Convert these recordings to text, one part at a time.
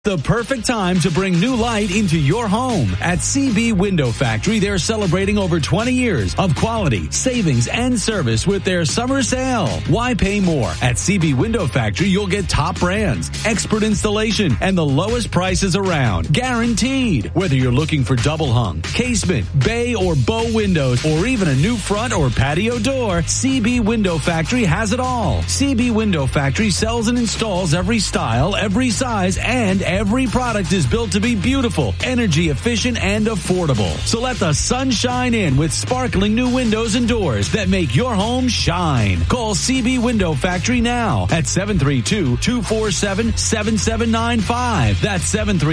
The perfect time to bring new light into your home. At CB Window Factory, they're celebrating over 20 years of quality, savings, and service with their summer sale. Why pay more? At CB Window Factory, you'll get top brands, expert installation, and the lowest prices around. Guaranteed. Whether you're looking for double hung, casement, bay, or bow windows, or even a new front or patio door, CB Window Factory has it all. CB Window Factory sells and installs every style, every size, and every product is built to be beautiful, energy efficient, and affordable. So let the sun shine in with sparkling new windows and doors that make your home shine. Call CB Window Factory now at 732-247-7795. That's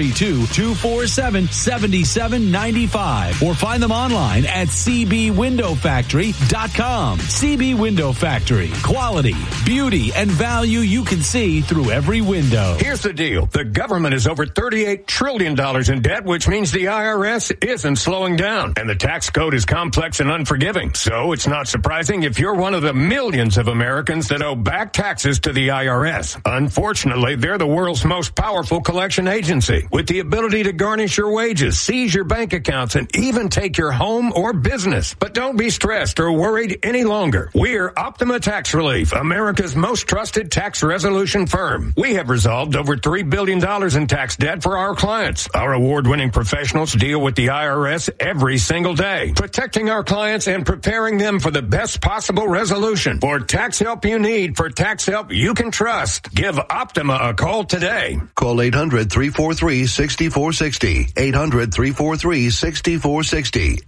732-247-7795. Or find them online at cbwindowfactory.com. CB Window Factory. Quality, beauty, and value you can see through every window. Here's the deal. The government is over $38 trillion in debt, which means the IRS isn't slowing down. And the tax code is complex and unforgiving. So it's not surprising if you're one of the millions of Americans that owe back taxes to the IRS. Unfortunately, they're the world's most powerful collection agency with the ability to garnish your wages, seize your bank accounts, and even take your home or business. But don't be stressed or worried any longer. We're Optima Tax Relief, America's most trusted tax resolution firm. We have resolved over $3 billion in tax debt for our clients. Our award-winning professionals deal with the IRS every single day, protecting our clients and preparing them for the best possible resolution. For tax help you need, for tax help you can trust, give Optima a call today. Call 800-343-6460. 800-343-6460.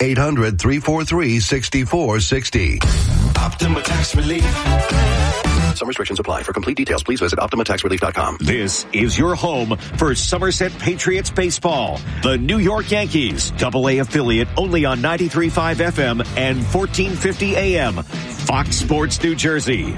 800-343-6460. Optima Tax Relief. Some restrictions apply. For complete details, please visit OptimaTaxRelief.com. This is your home for Somerset Patriots baseball. The New York Yankees, AA affiliate, only on 93.5 FM and 1450 AM. Fox Sports New Jersey.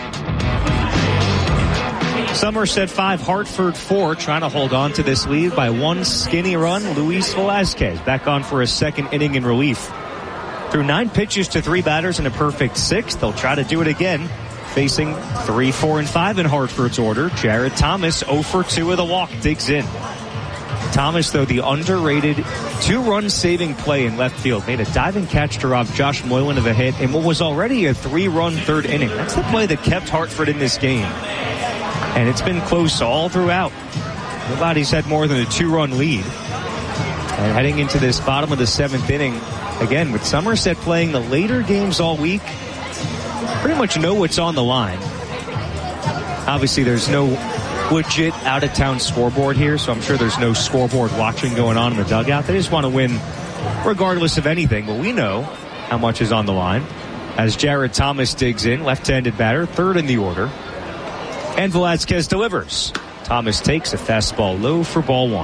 Somerset 5, Hartford 4, trying to hold on to this lead by one skinny run. Luis Velazquez back on for a second inning in relief. Through 9 pitches to 3 batters in a perfect 6. They'll try to do it again. Facing 3, 4, and 5 in Hartford's order. Jared Thomas 0 for 2 with a walk, digs in. Thomas, though, the underrated 2-run saving play in left field, made a diving catch to rob Josh Moylan of a hit in what was already a 3-run third inning. That's the play that kept Hartford in this game. And it's been close all throughout. Nobody's had more than a 2-run lead. And heading into this bottom of the 7th inning, again, with Somerset playing the later games all week, pretty much know what's on the line. Obviously, there's no legit out-of-town scoreboard here, so I'm sure there's no scoreboard watching going on in the dugout. They just want to win regardless of anything, but we know how much is on the line. As Jared Thomas digs in, left-handed batter, third in the order. And Velazquez delivers. Thomas takes a fastball low for ball 1.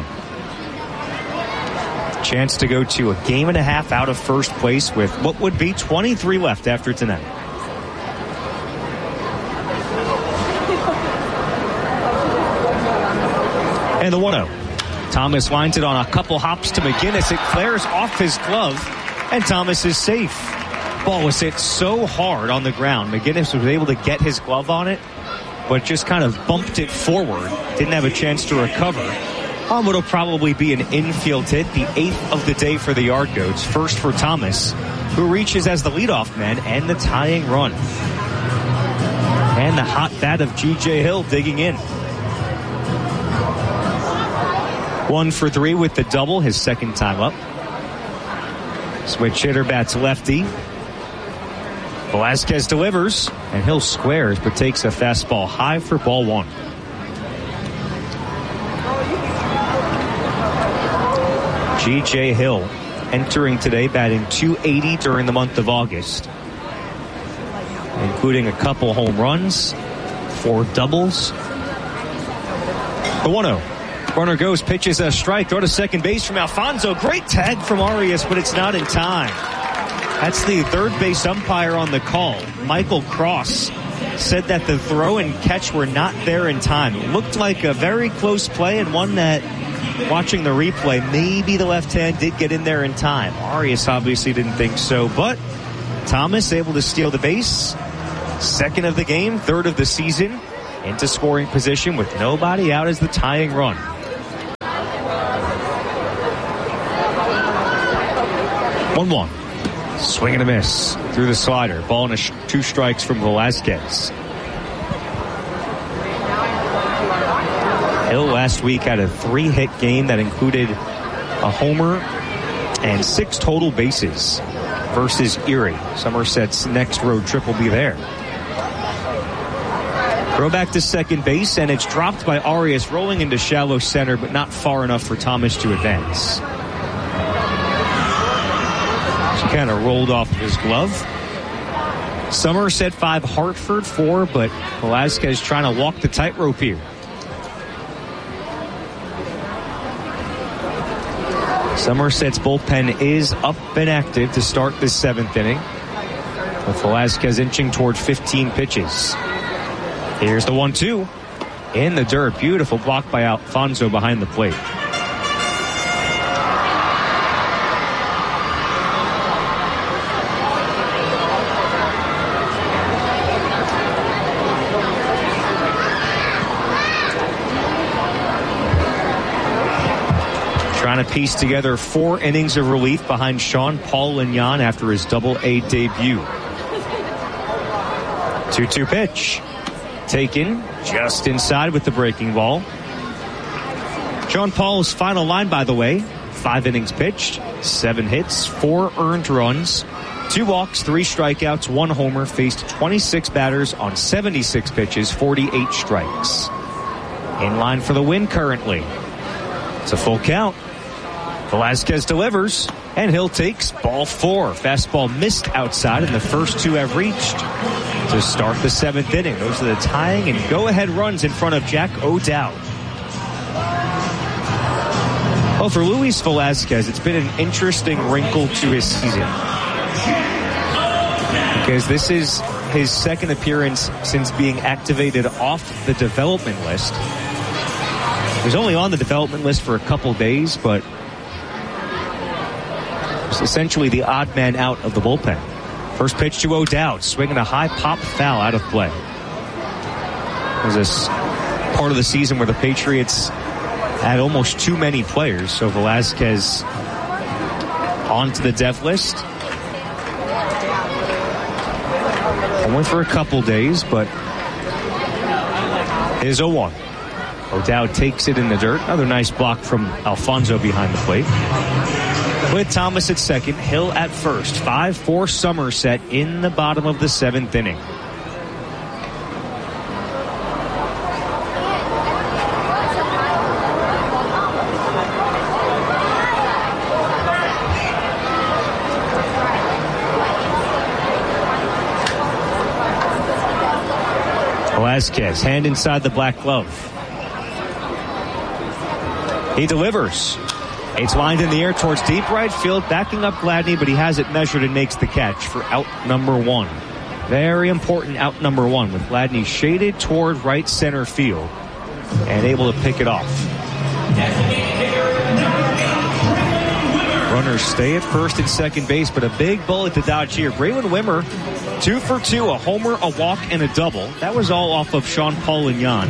Chance to go to a game and a half out of first place with what would be 23 left after tonight. And the 1-0. Thomas lines it on a couple hops to McGinnis. It flares off his glove, and Thomas is safe. Ball was hit so hard on the ground. McGinnis was able to get his glove on it, but just kind of bumped it forward. Didn't have a chance to recover. What'll probably be an infield hit, the 8th of the day for the Yard Goats. First for Thomas, who reaches as the leadoff man and the tying run. And the hot bat of G.J. Hill digging in. 1 for 3 with the double, his second time up. Switch hitter bats lefty. Velazquez delivers, and Hill squares, but takes a fastball high for ball 1. G.J. Hill entering today, batting .280 during the month of August, including a couple home runs, 4 doubles. The 1-0. Runner goes, pitches a strike, throw to second base from Alfonso. Great tag from Arias, but it's not in time. That's the third base umpire on the call. Michael Cross said that the throw and catch were not there in time. It looked like a very close play, and one that, watching the replay, maybe the left hand did get in there in time. Arias obviously didn't think so, but Thomas able to steal the base. Second of the game, third of the season, into scoring position with nobody out as the tying run. 1-1. Swing and a miss through the slider. Ball and 2 strikes from Velasquez. Hill last week had a 3-hit game that included a homer and 6 total bases versus Erie. Somerset's next road trip will be there. Throw back to second base, and it's dropped by Arias, rolling into shallow center, but not far enough for Thomas to advance. She kind of rolled off of his glove. Somerset 5, Hartford 4, but Velasquez trying to walk the tightrope here. Somerset's bullpen is up and active to start this 7th inning, with Velasquez inching toward 15 pitches. Here's the 1-2 in the dirt. Beautiful block by Alfonso behind the plate. Trying to piece together 4 innings of relief behind Sean Paul Lignon after his Double-A debut. 2-2 pitch. Taken just inside with the breaking ball. Sean Paul's final line, by the way, 5 innings pitched, 7 hits, 4 earned runs, 2 walks, 3 strikeouts, 1 homer, faced 26 batters on 76 pitches, 48 strikes. In line for the win currently. It's a full count. Velasquez delivers, and Hill takes ball 4. Fastball missed outside, and the first 2 have reached to start the 7th inning. Those are the tying and go-ahead runs in front of Jack O'Dowd. Well, for Luis Velasquez, it's been an interesting wrinkle to his season, because this is his 2nd appearance since being activated off the development list. He was only on the development list for a couple days, but was essentially the odd man out of the bullpen. First pitch to O'Dowd, swinging a high pop foul out of play. It was this part of the season where the Patriots had almost too many players, so Velasquez onto the dev list. Only for a couple days, but here's 0-1. O'Dowd takes it in the dirt. Another nice block from Alfonso behind the plate. With Thomas at second, Hill at first. 5-4 Somerset in the bottom of the 7th inning. Velasquez, hand inside the black glove. He delivers. It's lined in the air towards deep right field, backing up Gladney, but he has it measured and makes the catch for out number 1. Very important out number 1, with Gladney shaded toward right center field and able to pick it off. Runners stay at first and second base, but a big bullet to dodge here. Braylon Wimmer, 2 for 2, a homer, a walk, and a double. That was all off of Sean Paul Lignon.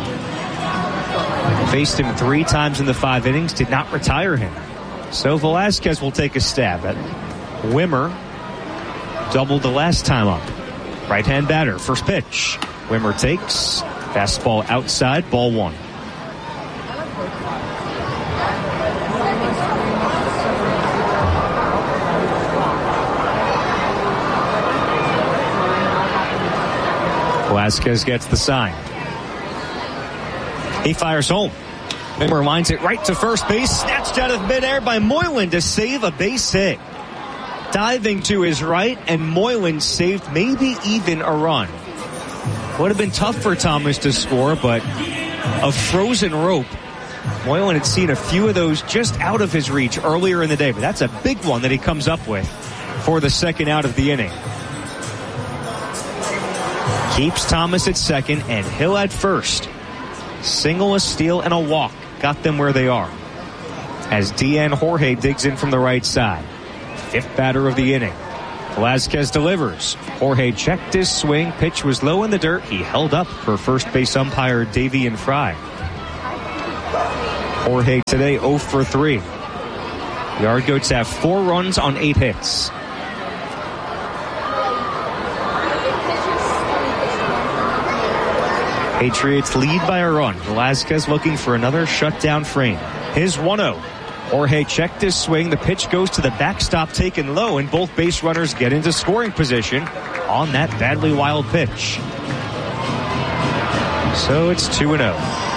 Faced him 3 times in the 5 innings, did not retire him. So Velasquez will take a stab at Wimmer. Doubled the last time up. Right-hand batter, first pitch. Wimmer takes. Fastball outside, ball 1. Velasquez gets the sign. He fires home. Wimmer lines it right to first base. Snatched out of midair by Moylan to save a base hit. Diving to his right, and Moylan saved maybe even a run. Would have been tough for Thomas to score, but a frozen rope. Moylan had seen a few of those just out of his reach earlier in the day, but that's a big one that he comes up with for the second out of the inning. Keeps Thomas at second and Hill at first. Single, a steal, and a walk got them where they are, as Deanne Jorge digs in from the right side. 5th batter of the inning. Velasquez delivers. Jorge checked his swing. Pitch was low in the dirt. He held up for first base umpire Davian Fry. Jorge today 0 for 3. Yard Goats have 4 runs on 8 hits. Patriots lead by a run. Velazquez looking for another shutdown frame. His 1-0. Jorge checked his swing. The pitch goes to the backstop taken low, and both base runners get into scoring position on that badly wild pitch. So it's 2-0.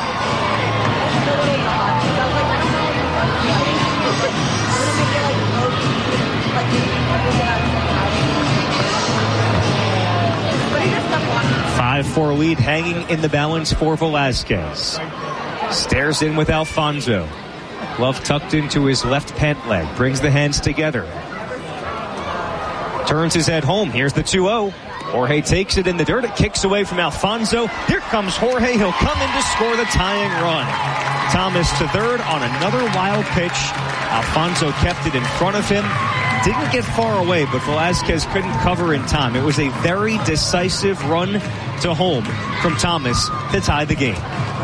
Four lead hanging in the balance for Velazquez. Stares in with Alfonso. Glove tucked into his left pant leg. Brings the hands together. Turns his head home. Here's the 2-0. Jorge takes it in the dirt. It kicks away from Alfonso. Here comes Jorge. He'll come in to score the tying run. Thomas to third on another wild pitch. Alfonso kept it in front of him. Didn't get far away, but Velazquez couldn't cover in time. It was a very decisive run to home from Thomas to tie the game.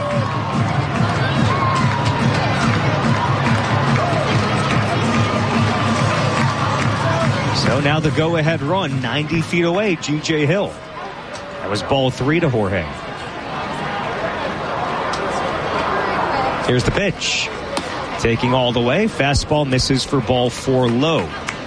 So now the go-ahead run, 90 feet away, G.J. Hill. That was ball 3 to Jorge. Here's the pitch. Taking all the way. Fastball misses for ball 4 low.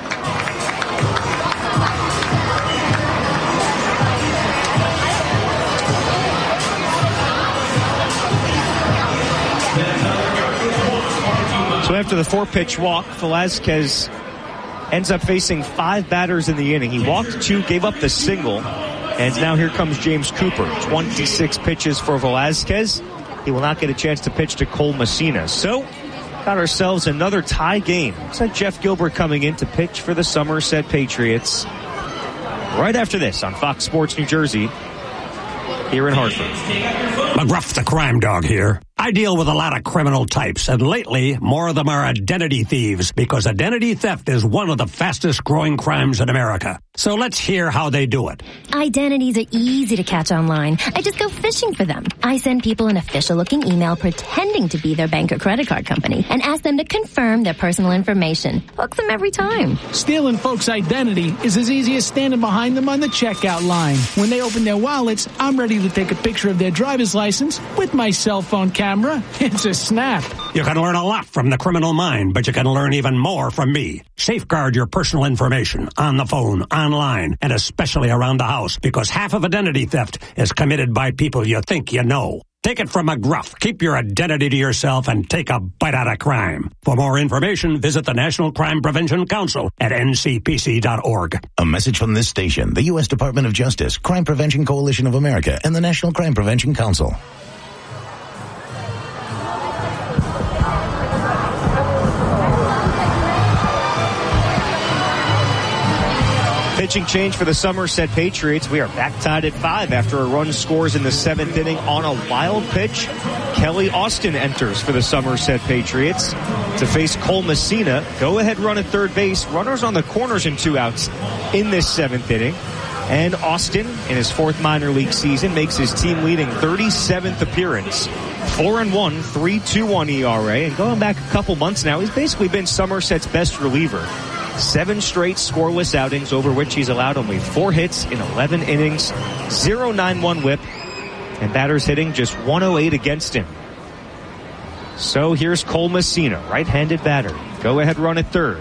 So after the 4-pitch walk, Velazquez ends up facing 5 batters in the inning. He walked 2, gave up the single, and now here comes James Cooper. 26 pitches for Velazquez. He will not get a chance to pitch to Cole Messina. So, got ourselves another tie game. Looks like Jeff Gilbert coming in to pitch for the Somerset Patriots. Right after this on Fox Sports New Jersey, here in Hartford. McGruff the crime dog here. I deal with a lot of criminal types, and lately, more of them are identity thieves, because identity theft is one of the fastest growing crimes in America. So let's hear how they do it. Identities are easy to catch online. I just go fishing for them. I send people an official-looking email pretending to be their bank or credit card company and ask them to confirm their personal information. Hooks them every time. Stealing folks' identity is as easy as standing behind them on the checkout line. When they open their wallets, I'm ready to take a picture of their driver's license with my cell phone camera. It's a snap. You can learn a lot from the criminal mind, but you can learn even more from me. Safeguard your personal information on the phone, online, and especially around the house, because half of identity theft is committed by people you think you know. Take it from McGruff. Keep your identity to yourself and take a bite out of crime. For more information, visit the National Crime Prevention Council at ncpc.org. A message from this station, the U.S. Department of Justice, Crime Prevention Coalition of America, and the National Crime Prevention Council. Pitching change for the Somerset Patriots. We are back tied at 5 after a run scores in the 7th inning on a wild pitch. Kelly Austin enters for the Somerset Patriots to face Cole Messina. Go-ahead run at third base. Runners on the corners and 2 outs in this 7th inning. And Austin, in his 4th minor league season, makes his team-leading 37th appearance. 4-1, 3.21 ERA. And going back a couple months now, he's basically been Somerset's best reliever. 7 straight scoreless outings over which he's allowed only 4 hits in 11 innings, 0.91 whip, and batters hitting just 108 against him. So here's Cole Messina, right-handed batter. Go-ahead run at third.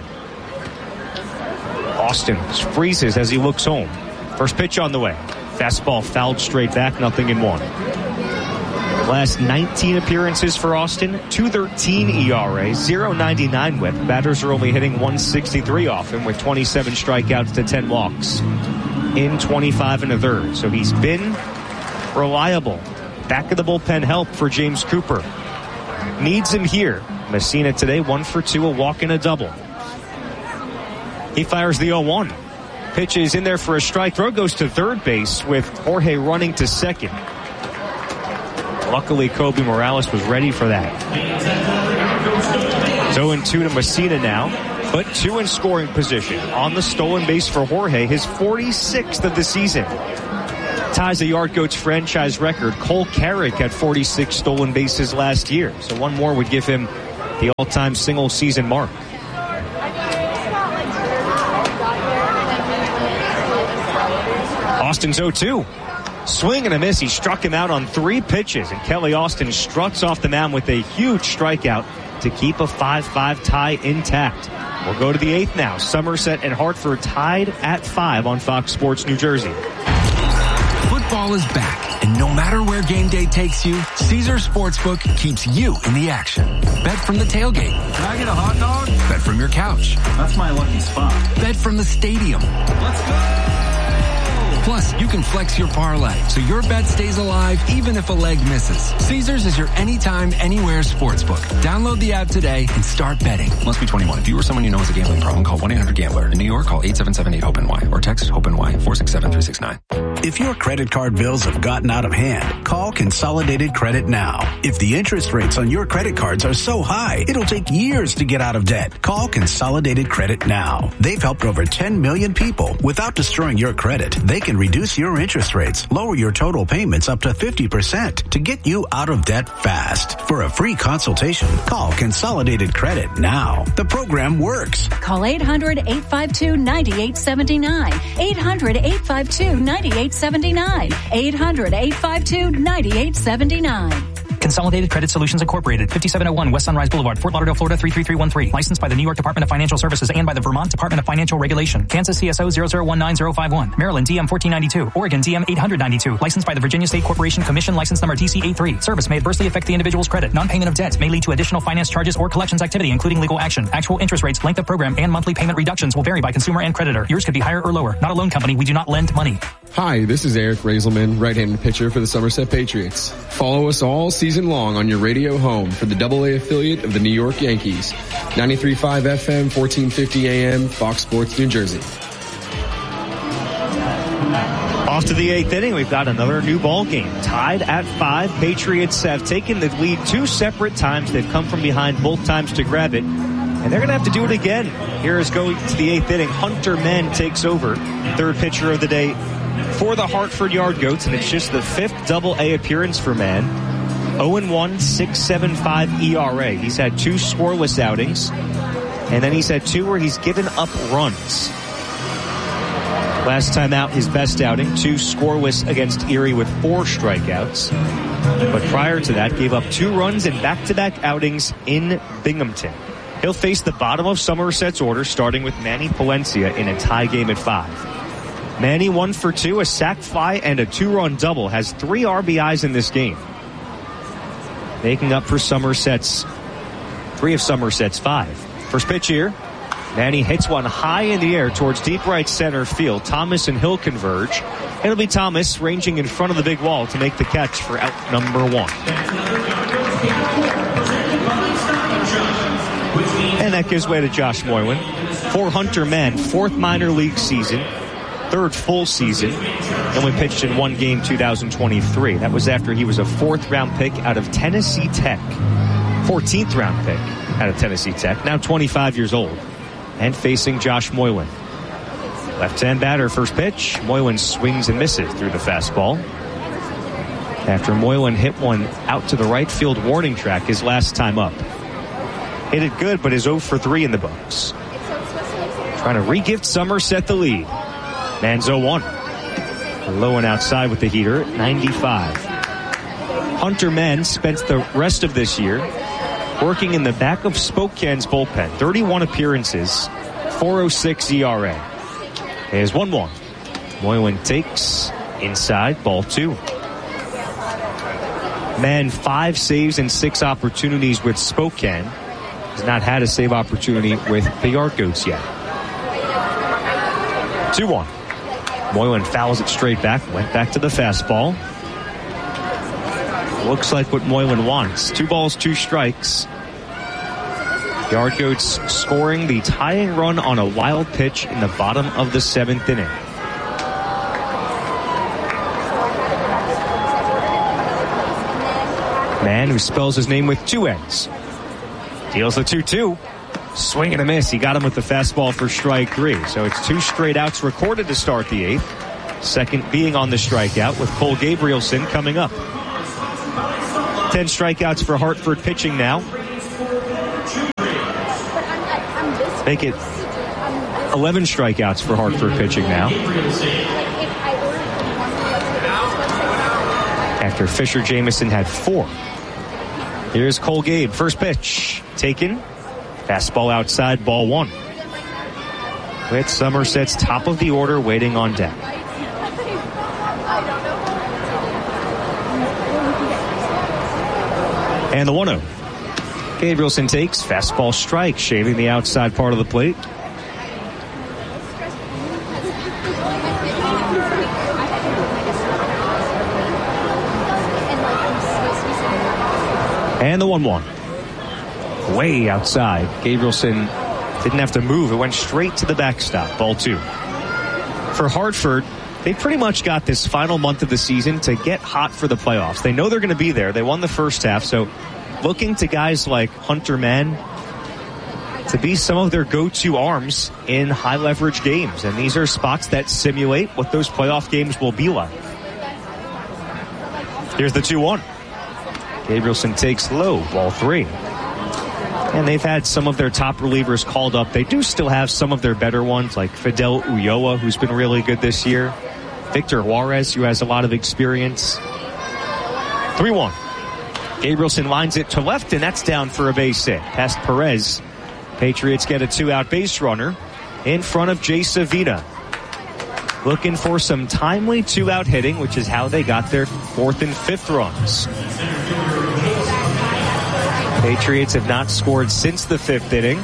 Austin freezes as he looks home. First pitch on the way. Fastball fouled straight back, 0-1. Last 19 appearances for Austin, 2.13 ERA, 0.99 whip. Batters are only hitting 163 off him with 27 strikeouts to 10 walks in 25 1/3. So he's been reliable. Back of the bullpen help for James Cooper. Needs him here. Messina today 1 for 2, a walk and a double. He fires the 0-1. Pitch is in there for a strike. Throw goes to third base with Jorge running to second. Luckily, Kobe Morales was ready for that. 0-2 to Messina now, but 2 in scoring position. On the stolen base for Jorge, his 46th of the season. Ties a Yard Goats franchise record. Cole Carrick had 46 stolen bases last year, so 1 more would give him the all-time single season mark. Austin's 0-2. Swing and a miss. He struck him out on 3 pitches, and Kelly Austin struts off the mound with a huge strikeout to keep a 5-5 tie intact. We'll go to the 8th now. Somerset and Hartford tied at 5 on Fox Sports New Jersey. Football is back, and no matter where game day takes you, Caesars Sportsbook keeps you in the action. Bet from the tailgate. Can I get a hot dog? Bet from your couch. That's my lucky spot. Bet from the stadium. Let's go! Plus, you can flex your parlay, so your bet stays alive even if a leg misses. Caesars is your anytime, anywhere sportsbook. Download the app today and start betting. Must be 21. If you or someone you know has a gambling problem, call 1-800-GAMBLER. In New York, call 877-8-HOPE-NY or text HOPE-NY 467-369. If your credit card bills have gotten out of hand, call Consolidated Credit now. If the interest rates on your credit cards are so high, it'll take years to get out of debt. Call Consolidated Credit now. They've helped over 10 million people without destroying your credit. They can reduce your interest rates, lower your total payments up to 50% to get you out of debt fast. For a free consultation, call Consolidated Credit now. The program works. Call 800-852-9879. 800-852-9879. 800-852-9879. Consolidated Credit Solutions Incorporated, 5701 West Sunrise Boulevard, Fort Lauderdale, Florida 33313. Licensed by the New York Department of Financial Services and by the Vermont Department of Financial Regulation. Kansas CSO 0019051. Maryland DM 1492. Oregon DM 892. Licensed by the Virginia State Corporation Commission, license number TC83. Service may adversely affect the individual's credit. Non-payment of debt may lead to additional finance charges or collections activity, including legal action. Actual interest rates, length of program, and monthly payment reductions will vary by consumer and creditor. Yours could be higher or lower. Not a loan company. We do not lend money. Hi, this is Eric Raiselman, right-handed pitcher for the Somerset Patriots. Follow us all season long on your radio home for the AA affiliate of the New York Yankees. 93.5 FM, 1450 AM, Fox Sports, New Jersey. Off to the 8th inning, we've got another new ball game. Tied at 5, Patriots have taken the lead 2 separate times. They've come from behind both times to grab it, and they're going to have to do it again. Here is going to the 8th inning. Hunter Mann takes over, third pitcher of the day for the Hartford Yard Goats, and it's just the 5th AA appearance for Mann. 0-1, 6.75 ERA. He's had 2 scoreless outings, and then he's had 2 where he's given up runs. Last time out, his best outing, 2 scoreless against Erie with 4 strikeouts. But prior to that, gave up 2 runs in back-to-back outings in Binghamton. He'll face the bottom of Somerset's order, starting with Manny Palencia in a tie game at 5. Manny 1 for 2, a sac fly, and a 2-run double. Has 3 RBIs in this game, making up for 3 of Somerset's 5. First pitch here. Manny hits one high in the air towards deep right center field. Thomas and Hill converge. It'll be Thomas ranging in front of the big wall to make the catch for out number 1. And that gives way to Josh Moylan. For Hunter Mann, 4th minor league season, 3rd full season. Only pitched in 1 game 2023. That was after he was a 4th round pick out of Tennessee Tech. 14th round pick out of Tennessee Tech. Now 25 years old. And facing Josh Moylan. Left-hand batter, first pitch. Moylan swings and misses through the fastball. After Moylan hit one out to the right field warning track his last time up. Hit it good, but is 0 for 3 in the books. Trying to re-gift Somerset the lead. Mann's 0-1. Low and outside with the heater at 95. Hunter Mann spent the rest of this year working in the back of Spokane's bullpen. 31 appearances, 4.06 ERA. Here's 1-1. Moylan takes inside, ball 2. Mann 5 saves and 6 opportunities with Spokane. Has not had a save opportunity with the Yard Goats yet. 2-1. Moylan fouls it straight back, went back to the fastball. Looks like what Moylan wants. 2 balls, 2 strikes. Yard Goats scoring the tying run on a wild pitch in the bottom of the 7th inning. Man who spells his name with 2 N's. Deals the 2-2. Swing and a miss. He got him with the fastball for strike 3. So it's 2 straight outs recorded to start the 8th. Second being on the strikeout with Cole Gabrielson coming up. 10 strikeouts for Hartford pitching now. Make it 11 strikeouts for Hartford pitching now. after Fisher Jamieson had 4. Here's Cole Gabe. First pitch taken. Fastball outside, ball 1. With Somerset's top of the order waiting on deck. And the 1-0. Gabrielson takes. Fastball strike, shaving the outside part of the plate. And the 1-1. Way outside. Gabrielson didn't have to move. It went straight to the backstop. Ball 2. For Hartford, they pretty much got this final month of the season to get hot for the playoffs. They know they're going to be there. They won the first half, so looking to guys like Hunter Mann to be some of their go-to arms in high-leverage games. And these are spots that simulate what those playoff games will be like. Here's the 2-1. Gabrielson takes low, ball 3. And they've had some of their top relievers called up. They do still have some of their better ones, like Fidel Ulloa, who's been really good this year. Victor Juarez, who has a lot of experience. 3-1. Gabrielson lines it to left, and that's down for a base hit. Past Perez. Patriots get a 2-out base runner in front of Jace Avina. Looking for some timely 2-out hitting, which is how they got their 4th and 5th runs. Patriots have not scored since the 5th inning.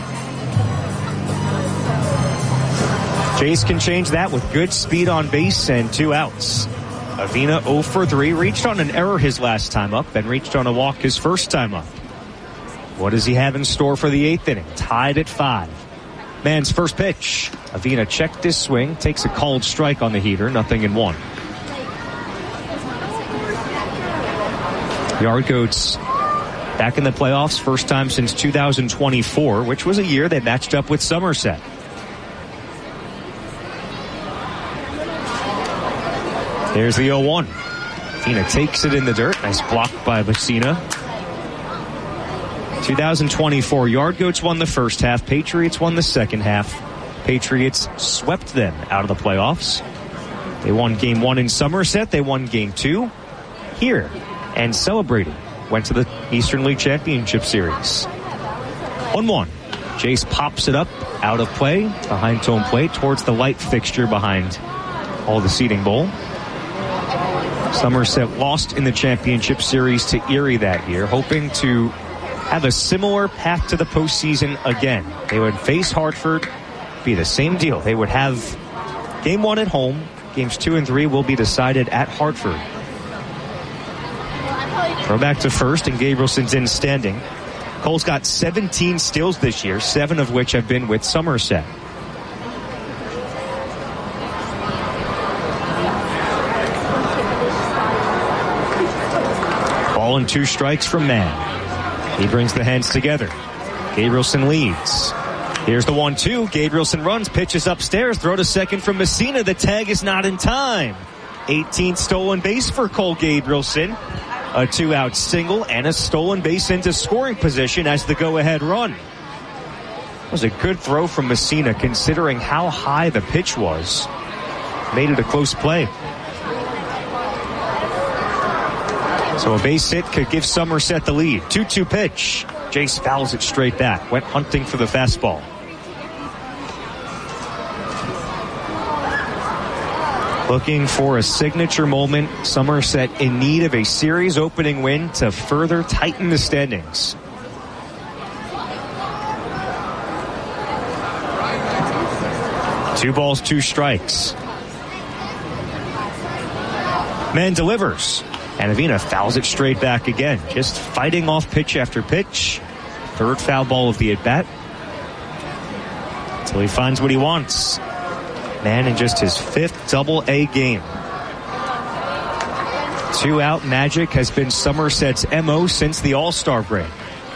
Jace can change that with good speed on base and 2 outs. Avina 0 for 3, reached on an error his last time up, then reached on a walk his first time up. What does he have in store for the 8th inning? Tied at 5. Mann's first pitch. Avina checked his swing, takes a called strike on the heater, 0-1. Yard Goats back in the playoffs, first time since 2024, which was a year they matched up with Somerset. There's the 0-1. Tina takes it in the dirt. Nice block by Messina. 2024, Yard Goats won the first half. Patriots won the second half. Patriots swept them out of the playoffs. They won Game 1 in Somerset. They won Game 2 here and celebrated. Went to the Eastern League Championship Series. 1-1. Jace pops it up out of play behind home plate towards the light fixture behind all the seating bowl. Somerset lost in the championship series to Erie that year, hoping to have a similar path to the postseason again. They would face Hartford, be the same deal. They would have Game 1 at home. Games 2 and 3 will be decided at Hartford. Throw back to first, and Gabrielson's in standing. Cole's got 17 steals this year, 7 of which have been with Somerset. Ball and 2 strikes from Mann. He brings the hands together. Gabrielson leads. Here's the 1-2. Gabrielson runs, pitches upstairs, throw to second from Messina. The tag is not in time. 18th stolen base for Cole Gabrielson. A 2-out single and a stolen base into scoring position as the go-ahead run. It was a good throw from Messina considering how high the pitch was. Made it a close play. So a base hit could give Somerset the lead. 2-2 pitch. Jace fouls it straight back. Went hunting for the fastball. Looking for a signature moment. Somerset in need of a series opening win to further tighten the standings. Two balls, 2 strikes. Mann delivers. And Avina fouls it straight back again. Just fighting off pitch after pitch. 3rd foul ball of the at-bat. Until he finds what he wants. Mann in just his 5th double-A game. 2-out magic has been Somerset's MO since the All-Star break.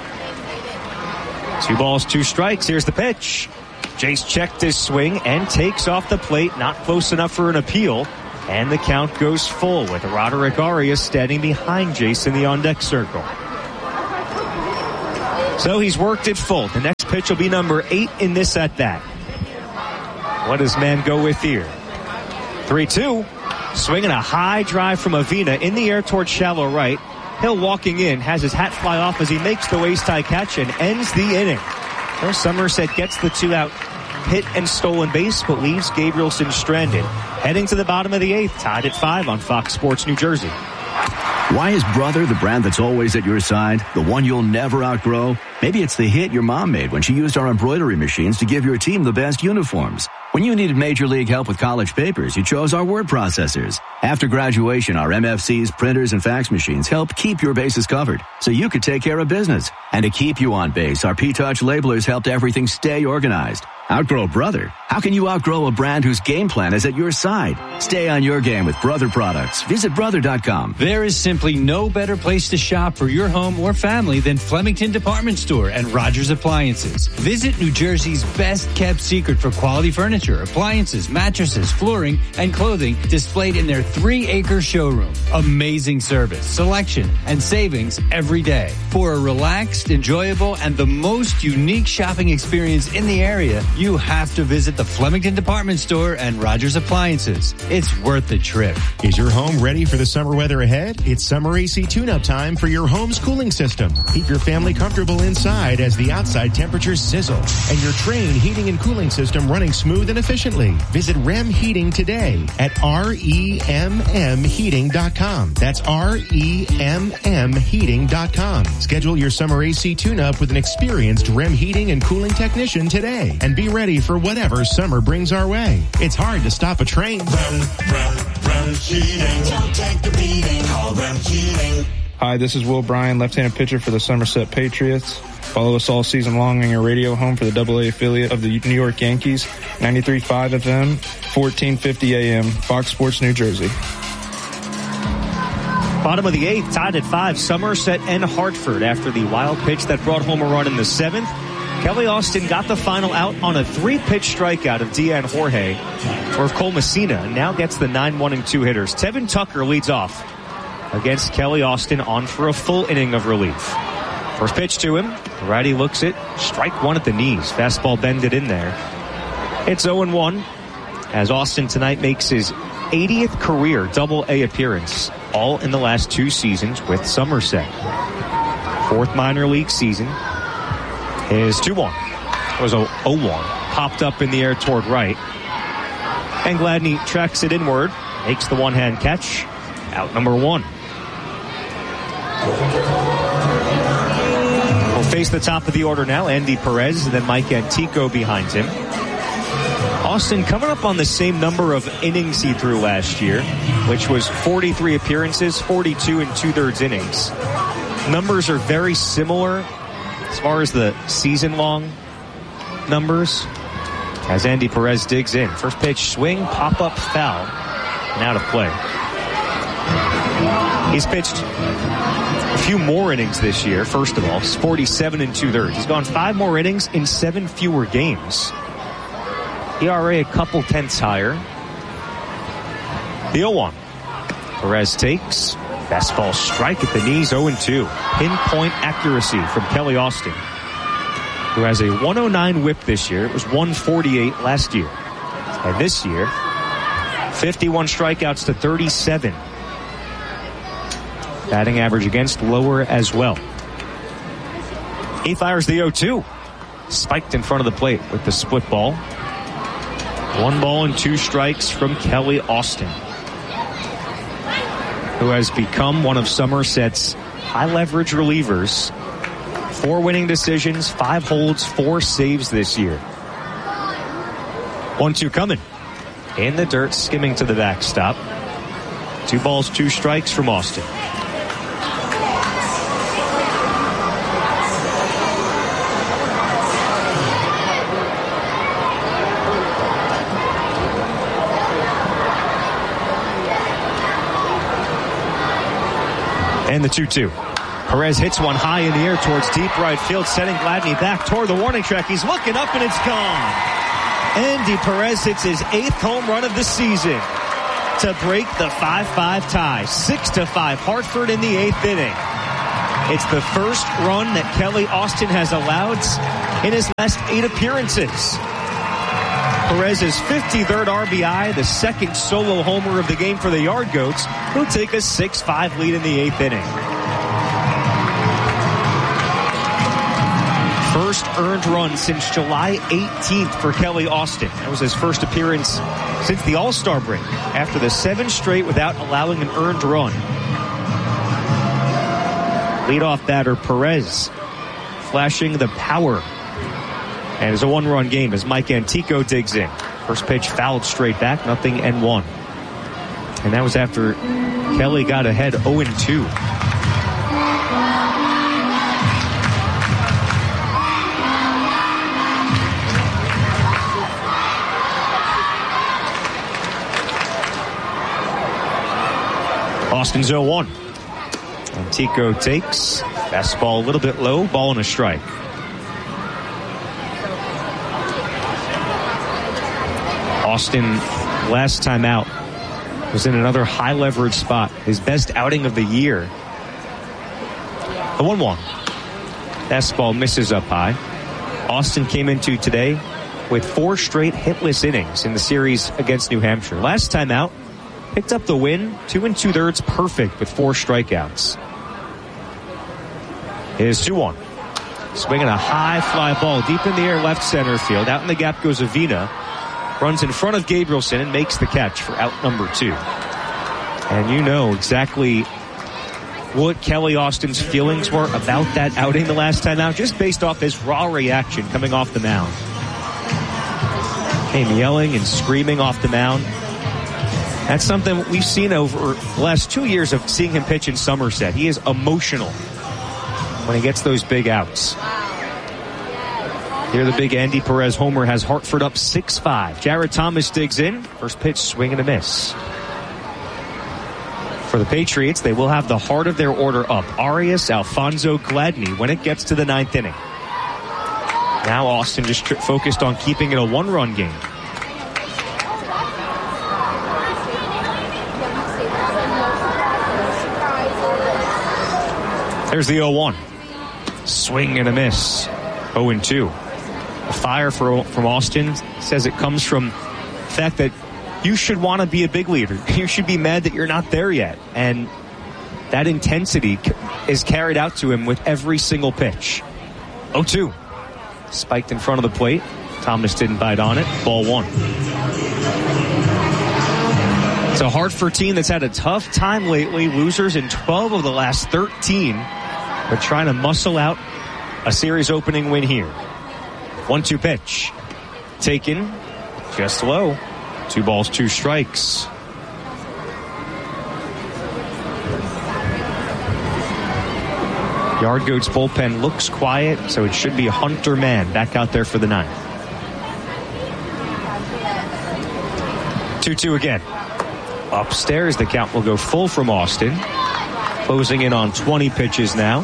2 balls, 2 strikes. Here's the pitch. Jace checked his swing and takes off the plate. Not close enough for an appeal. And the count goes full with Roderick Arias standing behind Jace in the on-deck circle. So he's worked it full. The next pitch will be number 8 in this at-bat. What does Mann go with here? 3-2. Swinging a high drive from Avina in the air towards shallow right. Hill walking in, has his hat fly off as he makes the waist-high catch and ends the inning. Well, Somerset gets the 2-out hit and stolen base, but leaves Gabrielson stranded. Heading to the bottom of the 8th, tied at 5 on Fox Sports New Jersey. Why is Brother the brand that's always at your side? The one you'll never outgrow? Maybe it's the hit your mom made when she used our embroidery machines to give your team the best uniforms. When you needed Major League help with college papers, you chose our word processors. After graduation, our MFCs, printers, and fax machines helped keep your bases covered so you could take care of business. And to keep you on base, our P-Touch labelers helped everything stay organized. Outgrow Brother? How can you outgrow a brand whose game plan is at your side? Stay on your game with Brother products. Visit Brother.com. There is simply no better place to shop for your home or family than Flemington Department Store and Rogers Appliances. Visit New Jersey's best-kept secret for quality furniture, appliances, mattresses, flooring, and clothing displayed in their 3-acre showroom. Amazing service, selection, and savings every day. For a relaxed, enjoyable, and the most unique shopping experience in the area, you have to visit the Flemington Department Store and Rogers Appliances. It's worth the trip. Is your home ready for the summer weather ahead? It's summer AC tune-up time for your home's cooling system. Keep your family comfortable inside as the outside temperatures sizzle and your Trane heating and cooling system running smooth and efficiently. Visit REM Heating today at REMMheating.com. That's REMMheating.com. Schedule your summer AC tune-up with an experienced REM heating and cooling technician today and be ready for whatever summer brings our way. It's hard to stop a train. REM Heating. Don't take the beating. Call REM Heating. Hi, this is Will Bryan, left-handed pitcher for the Somerset Patriots. Follow us all season long on your radio home for the AA affiliate of the New York Yankees, 93.5 FM, 1450 AM, Fox Sports New Jersey. Bottom of the 8th, tied at 5, Somerset and Hartford after the wild pitch that brought home a run in the 7th. Kelly Austin got the final out on a 3-pitch strikeout of Deanne Jorge, or of Cole Messina, and now gets the 9-1-2 hitters. Tevin Tucker leads off against Kelly Austin, on for a full inning of relief. First pitch to him. The righty looks it. Strike one at the knees. Fastball bended in there. It's 0-1 as Austin tonight makes his 80th career Double-A appearance, all in the last 2 seasons with Somerset. 4th minor league season. His 2-1 was a 0-1. Popped up in the air toward right. And Gladney tracks it inward. Makes the one-hand catch. Out number 1. We'll face the top of the order now. Andy Perez and then Mike Antico behind him. Austin coming up on the same number of innings he threw last year, which was 43 appearances, 42 2/3 innings. Numbers are very similar as far as the season-long numbers as Andy Perez digs in. First pitch, swing, pop-up, foul, and out of play. He's pitched a few more innings this year, first of all. He's 47 2/3. He's gone 5 more innings in 7 fewer games. ERA a couple tenths higher. The 0-1. Perez takes. Fastball strike at the knees, 0-2. Pinpoint accuracy from Kelly Austin, who has a 109 whip this year. It was 148 last year. And this year, 51 strikeouts to 37. Batting average against lower as well. He fires the 0-2. Spiked in front of the plate with the split ball. 1 ball and 2 strikes from Kelly Austin, who has become one of Somerset's high-leverage relievers. 4 winning decisions, 5 holds, 4 saves this year. 1-2 coming. In the dirt, skimming to the backstop. 2 balls, 2 strikes from Austin. And the 2-2. Perez hits one high in the air towards deep right field, setting Gladney back toward the warning track. He's looking up and it's gone. Andy Perez hits his 8th home run of the season to break the 5-5 tie. 6-5 Hartford in the 8th inning. It's the first run that Kelly Austin has allowed in his last 8 appearances. Perez's 53rd RBI, the second solo homer of the game for the Yard Goats, will take a 6-5 lead in the 8th inning. First earned run since July 18th for Kelly Austin. That was his first appearance since the All-Star break, after the 7 straight without allowing an earned run. Leadoff batter Perez flashing the power. And it's a 1-run game as Mike Antico digs in. First pitch fouled straight back, 0-1. And that was after Kelly got ahead 0-2. Austin's 0-1. Antico takes. Fastball a little bit low. Ball and a strike. Austin, last time out, was in another high leverage spot. His best outing of the year. The 1-1. Fastball misses up high. Austin came into today with 4 straight hitless innings in the series against New Hampshire. Last time out, picked up the win, 2 2/3 perfect with 4 strikeouts. It is 2-1. Swinging a high fly ball deep in the air left center field. Out in the gap goes Avina. Runs in front of Gabrielson and makes the catch for out number 2. And you know exactly what Kelly Austin's feelings were about that outing the last time out, just based off his raw reaction coming off the mound. Came yelling and screaming off the mound. That's something we've seen over the last 2 years of seeing him pitch in Somerset. He is emotional when he gets those big outs. Here the big Andy Perez homer has Hartford up 6-5. Jared Thomas digs in. First pitch, swing and a miss. For the Patriots, they will have the heart of their order up. Arias, Alfonso, Gladney when it gets to the 9th inning. Now Austin just focused on keeping it a 1-run game. There's the 0-1. Swing and a miss. 0-2. The fire from Austin says it comes from the fact that you should want to be a big leader. You should be mad that you're not there yet. And that intensity is carried out to him with every single pitch. 0-2. Spiked in front of the plate. Thomas didn't bite on it. Ball 1. It's a Hartford team that's had a tough time lately. Losers in 12 of the last 13. But trying to muscle out a series opening win here. 1-2 pitch. Taken just low. 2 balls, 2 strikes. Yard Goats bullpen looks quiet, so it should be Hunter Mann back out there for the 9th. 2-2 again. Upstairs, the count will go full from Austin. Closing in on 20 pitches now.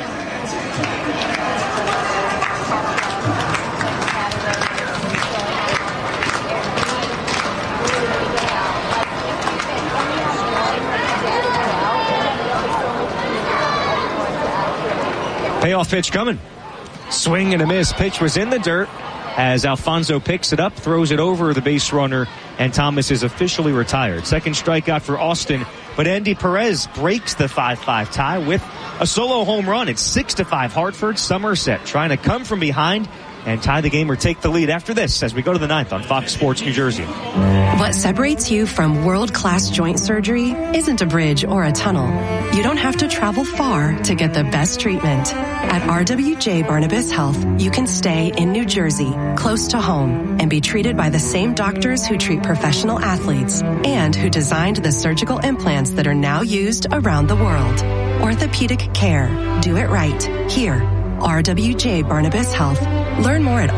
Payoff pitch coming. Swing and a miss. Pitch was in the dirt as Alfonso picks it up, throws it over the base runner, and Thomas is officially retired. Second strikeout for Austin, but Andy Perez breaks the 5-5 tie with a solo home run. It's 6-5 Hartford. Somerset trying to come from behind and tie the game or take the lead after this as we go to the 9th on Fox Sports New Jersey. What separates you from world-class joint surgery isn't a bridge or a tunnel. You don't have to travel far to get the best treatment. At RWJ Barnabas Health, you can stay in New Jersey, close to home, and be treated by the same doctors who treat professional athletes and who designed the surgical implants that are now used around the world. Orthopedic care. Do it right. Here. RWJ Barnabas Health. Learn more at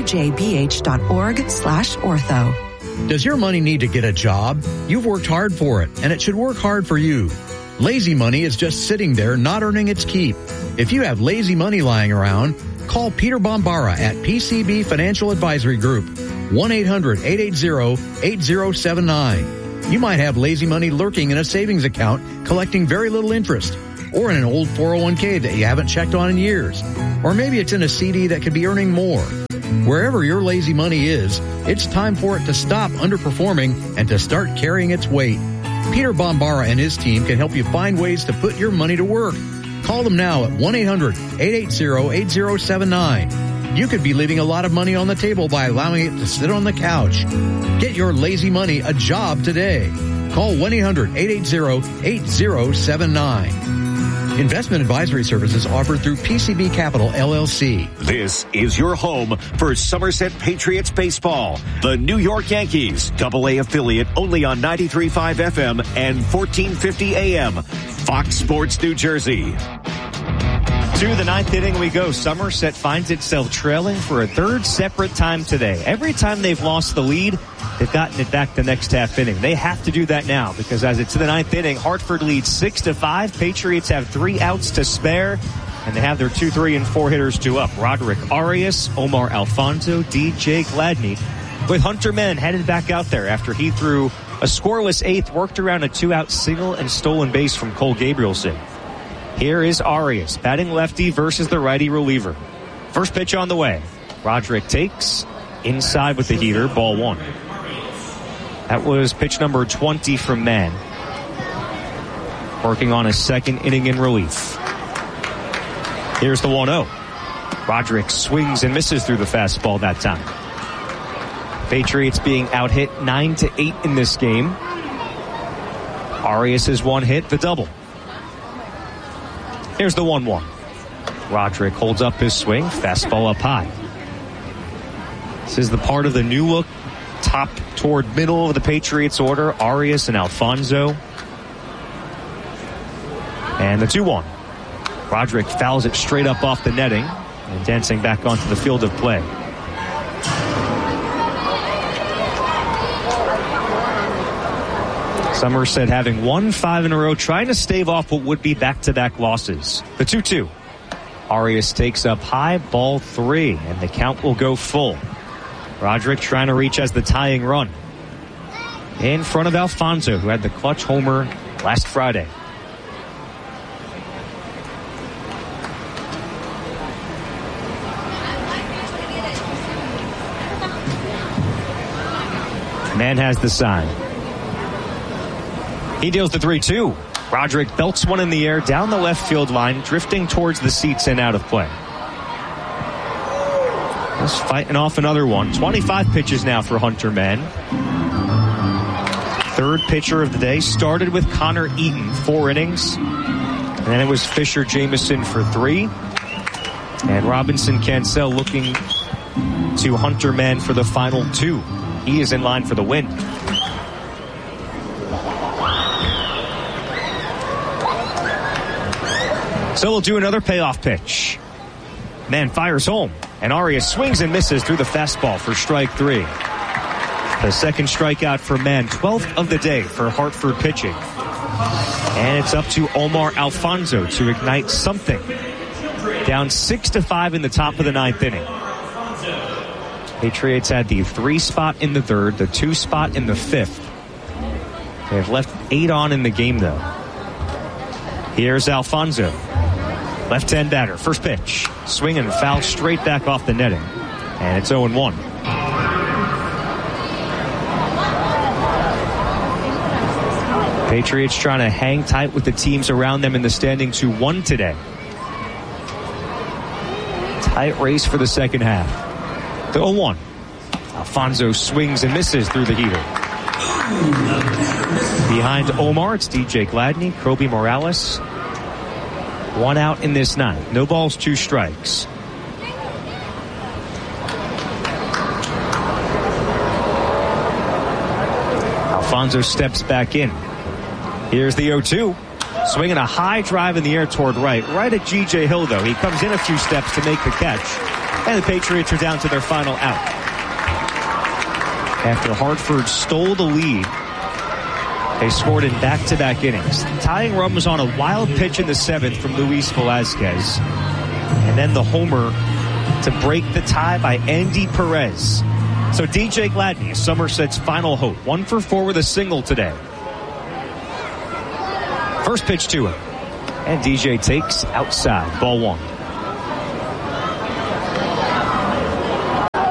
rwjbh.org/ortho. Does your money need to get a job? You've worked hard for it, and it should work hard for you. Lazy money is just sitting there not earning its keep. If you have lazy money lying around, call Peter Bombara at PCB Financial Advisory Group, 1-800-880-8079. You might have lazy money lurking in a savings account collecting very little interest, or in an old 401k that you haven't checked on in years. Or maybe it's in a CD that could be earning more. Wherever your lazy money is, it's time for it to stop underperforming and to start carrying its weight. Peter Bombara and his team can help you find ways to put your money to work. Call them now at 1-800-880-8079. You could be leaving a lot of money on the table by allowing it to sit on the couch. Get your lazy money a job today. Call 1-800-880-8079. Investment advisory services offered through PCB Capital, LLC. This is your home for Somerset Patriots baseball. The New York Yankees, AA affiliate only on 93.5 FM and 1450 AM. Fox Sports New Jersey. To the ninth inning we go. Somerset finds itself trailing for a third separate time today. Every time they've lost the lead, they've gotten it back the next half inning. They have to do that now because as it's the ninth inning, Hartford leads 6-5. Patriots have 3 outs to spare, and they have their 2, 3, and 4 hitters due up. Roderick Arias, Omar Alfonso, DJ Gladney, with Hunter Menn headed back out there after he threw a scoreless 8th, worked around a 2-out single and stolen base from Cole Gabrielson. Here is Arias, batting lefty versus the righty reliever. First pitch on the way. Roderick takes inside with the heater, ball 1. That was pitch number 20 from Mann. Working on a second inning in relief. Here's the 1-0. Roderick swings and misses through the fastball that time. Patriots being out-hit 9-8 in this game. Arias has 1 hit, the double. Here's the 1-1. Roderick holds up his swing, fastball up high. This is the part of the new look, top toward middle of the Patriots order, Arias and Alfonso. And the 2-1. Roderick fouls it straight up off the netting and dancing back onto the field of play. Somerset having won 5 in a row, trying to stave off what would be back-to-back losses. The 2-2. Arias takes up high, ball 3, and the count will go full. Roderick trying to reach as the tying run. In front of Alfonso, who had the clutch homer last Friday. Man has the sign. He deals the 3-2. Roderick belts one in the air down the left field line, drifting towards the seats and out of play. Just fighting off another one. 25 pitches now for Hunter Mann. Third pitcher of the day. Started with Connor Eaton, 4 innings. And then it was Fisher Jameson for 3. And Robinson Cancel looking to Hunter Mann for the final 2. He is in line for the win. So we'll do another payoff pitch. Mann fires home, and Arias swings and misses through the fastball for strike 3. The second strikeout for Mann, 12th of the day for Hartford pitching. And it's up to Omar Alfonso to ignite something. Down 6-5 in the top of the 9th inning. Patriots had the 3 spot in the 3rd, the 2 spot in the 5th. They have left 8 on in the game, though. Here's Alfonso. Left-hand batter, first pitch. Swing and foul straight back off the netting. And it's 0-1. Patriots trying to hang tight with the teams around them in the standings who won today. Tight race for the second half. The 0-1. Alfonso swings and misses through the heater. Behind Omar, it's DJ Gladney, Kobe Morales. 1 out in this 9th. No balls, 2 strikes. Alfonso steps back in. Here's the 0-2. Swinging a high drive in the air toward right. Right at G.J. Hill, though. He comes in a few steps to make the catch. And the Patriots are down to their final out. After Hartford stole the lead, they scored in back-to-back innings. The tying run was on a wild pitch in the 7th from Luis Velazquez. And then the homer to break the tie by Andy Perez. So DJ Gladney, Somerset's final hope. 1 for 4 with a single today. First pitch to him. And DJ takes outside. Ball 1.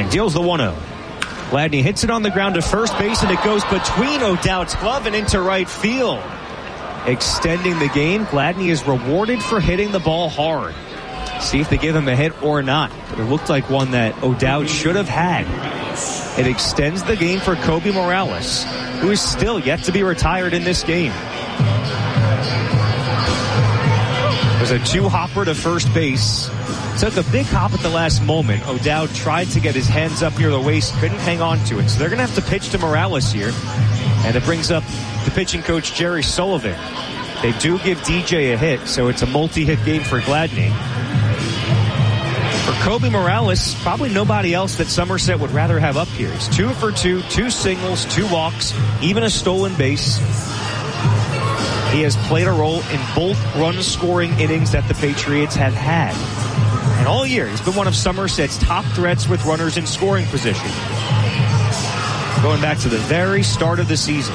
And deals the 1-0. Gladney hits it on the ground to first base, and it goes between O'Dowd's glove and into right field. Extending the game. Gladney is rewarded for hitting the ball hard. See if they give him a hit or not. But it looked like one that O'Dowd should have had. It extends the game for Kobe Morales, who is still yet to be retired in this game. There's a 2-hopper to first base. Took a big hop at the last moment. O'Dowd tried to get his hands up near the waist, couldn't hang on to it. So they're going to have to pitch to Morales here. And it brings up the pitching coach, Jerry Sullivan. They do give DJ a hit, so it's a multi-hit game for Gladney. For Kobe Morales, probably nobody else that Somerset would rather have up here. He's 2 for 2, 2 singles, 2 walks, even a stolen base. He has played a role in both run-scoring innings that the Patriots have had. And all year, he's been one of Somerset's top threats with runners in scoring position. Going back to the very start of the season.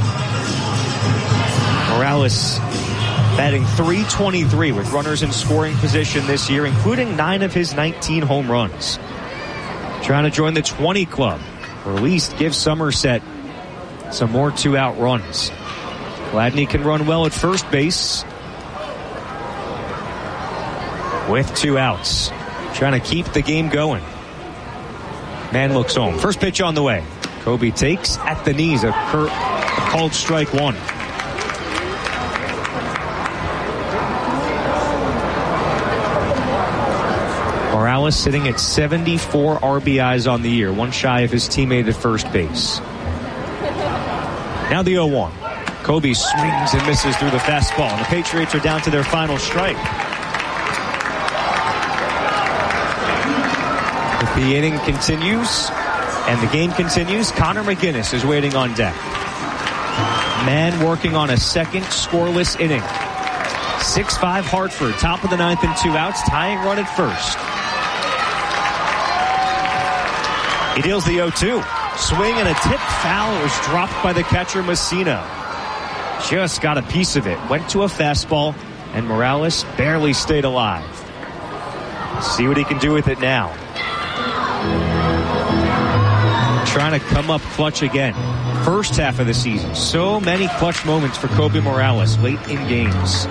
Morales batting .323 with runners in scoring position this year, including 9 of his 19 home runs. Trying to join the 20 club, or at least give Somerset some more 2-out runs. Gladney can run well at first base with 2 outs. Trying to keep the game going. Man looks home. First pitch on the way. Kobe takes at the knees, a called strike 1. Morales sitting at 74 RBIs on the year, one shy of his teammate at first base. Now the 0-1. Kobe swings and misses through the fastball, and the Patriots are down to their final strike. If the inning continues and the game continues, Connor McGinnis is waiting on deck. Man working on a second scoreless inning. 6-5 Hartford, top of the 9th and 2 outs, tying run at first. He deals the 0-2. Swing and a tip foul. It was dropped by the catcher Messina. Just got a piece of it. Went to a fastball, and Morales barely stayed alive. See what he can do with it now. Trying to come up clutch again. First half of the season. So many clutch moments for Kobe Morales late in games.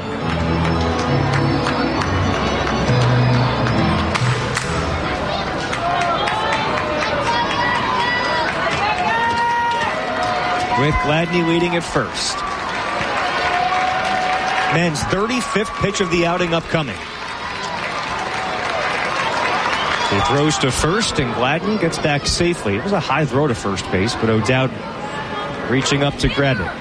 With Gladney leading at first. Men's 35th pitch of the outing upcoming. He throws to first, and Gladney gets back safely. It was a high throw to first base, but O'Dowd reaching up to grab it.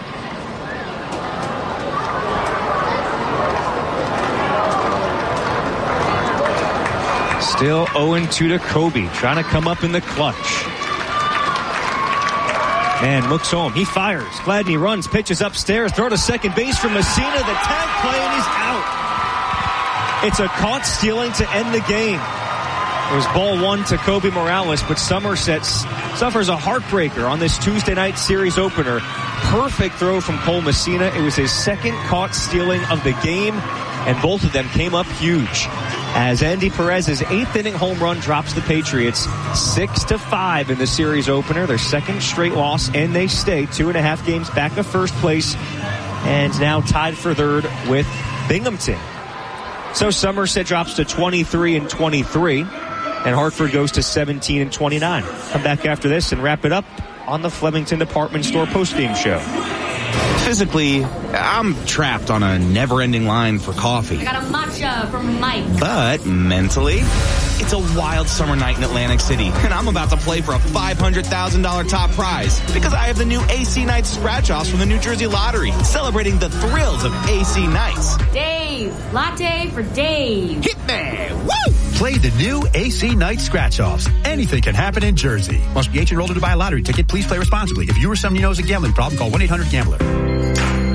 Still 0-2 to Kobe, trying to come up in the clutch. Man looks home. He fires. Gladney runs, pitches upstairs, throw to second base from Messina. The tag play, and he's out. It's a caught stealing to end the game. It was ball 1 to Kobe Morales, but Somerset suffers a heartbreaker on this Tuesday night series opener. Perfect throw from Cole Messina. It was his second caught stealing of the game, and both of them came up huge. As Andy Perez's 8th inning home run drops the Patriots 6-5 in the series opener, their second straight loss, and they stay 2.5 games back of first place, and now tied for third with Binghamton. So Somerset drops to 23-23, and Hartford goes to 17-29. Come back after this and wrap it up on the Flemington Department Store postgame show. Physically, I'm trapped on a never-ending line for coffee. I got a matcha from Mike. But mentally, it's a wild summer night in Atlantic City, and I'm about to play for a $500,000 top prize because I have the new AC Nights scratch-offs from the New Jersey Lottery, celebrating the thrills of AC Nights. Dave, latte for Dave. Hit me! Woo! Play the new AC Night Scratch-Offs. Anything can happen in Jersey. Must be 18 years old to buy a lottery ticket. Please play responsibly. If you or someone you know has a gambling problem, call 1-800-GAMBLER.